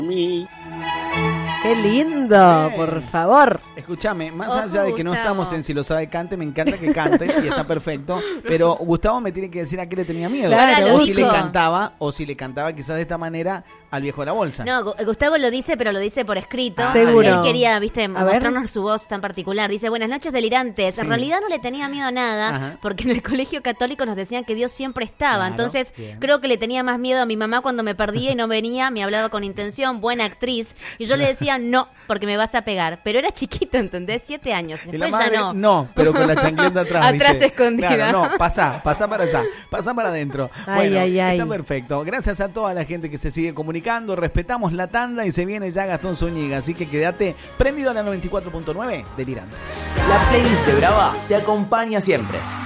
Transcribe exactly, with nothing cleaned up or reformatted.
mí. ¡Qué lindo! Bien. Por favor. Escúchame, más Ojo, allá de que no Gustavo. estamos en si lo sabe cante, me encanta que cante y está perfecto, pero Gustavo me tiene que decir a qué le tenía miedo. Claro, o si le dijo. cantaba, o si le cantaba quizás de esta manera al viejo de la bolsa. No, Gu- Gustavo lo dice, pero lo dice por escrito. Ah, Seguro. Él quería, viste, A mostrarnos ver. su voz tan particular. Dice, buenas noches, delirantes. Sí. En realidad no le tenía miedo a nada, Ajá. porque en el colegio católico nos decían que Dios siempre estaba. Claro, Entonces, bien. creo que le tenía más miedo a mi mamá cuando me perdía y no venía, me hablaba con intención, buena actriz. Y yo le decía, no, porque me vas a pegar. Pero era chiquito, ¿entendés? Siete años. Y Después la madre, ya no. pero con la chancleta atrás. Atrás ¿viste? escondida. Claro, no, pasá, pasá para allá, pasá para adentro. Ay, Bueno, ay, ay. está perfecto. Gracias a toda la gente que se sigue comunicando. Respetamos la tanda y se viene ya Gastón Zúñiga. Así que quédate prendido a la noventa y cuatro punto nueve Delirantes. La playlist de Brava te acompaña siempre.